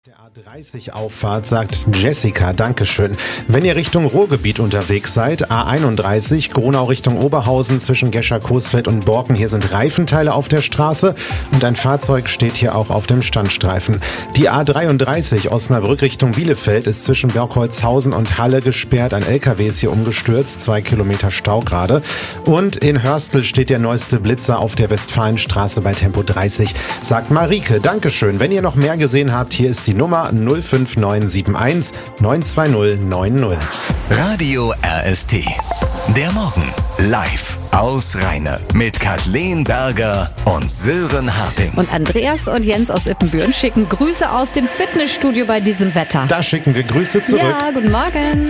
Der A30-Auffahrt, sagt Jessica, Dankeschön. Wenn ihr Richtung Ruhrgebiet unterwegs seid, A31, Gronau Richtung Oberhausen zwischen Gescher-Coesfeld und Borken, hier sind Reifenteile auf der Straße und ein Fahrzeug steht hier auch auf dem Standstreifen. Die A33, Osnabrück Richtung Bielefeld, ist zwischen Bergholzhausen und Halle gesperrt. Ein LKW ist hier umgestürzt, 2 Kilometer Stau gerade. Und in Hörstel steht der neueste Blitzer auf der Westfalenstraße bei Tempo 30, sagt Marike, Dankeschön. Wenn ihr noch mehr gesehen habt, hier ist die Nummer 05971 920 90. Radio RST. Der Morgen live aus Rheine mit Kathleen Berger und Sören Harting. Und Andreas und Jens aus Ippenbüren schicken Grüße aus dem Fitnessstudio bei diesem Wetter. Da schicken wir Grüße zurück. Ja, guten Morgen.